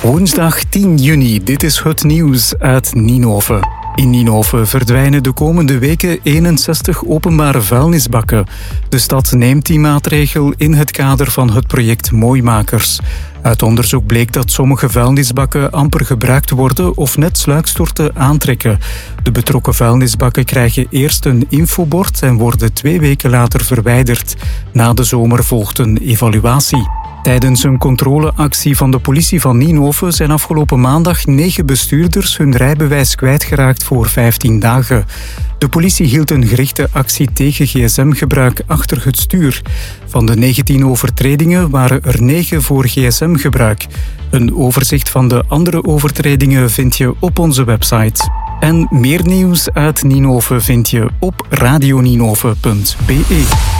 Woensdag 10 juni, dit is het nieuws uit Ninove. In Ninove verdwijnen de komende weken 61 openbare vuilnisbakken. De stad neemt die maatregel in het kader van het project Mooimakers. Uit onderzoek bleek dat sommige vuilnisbakken amper gebruikt worden of net sluikstorten aantrekken. De betrokken vuilnisbakken krijgen eerst een infobord en worden 2 weken later verwijderd. Na de zomer volgt een evaluatie. Tijdens een controleactie van de politie van Ninove zijn afgelopen maandag 9 bestuurders hun rijbewijs kwijtgeraakt voor 15 dagen. De politie hield een gerichte actie tegen gsm-gebruik achter het stuur. Van de 19 overtredingen waren er 9 voor gsm-gebruik. Een overzicht van de andere overtredingen vind je op onze website. En meer nieuws uit Ninove vind je op radioninove.be.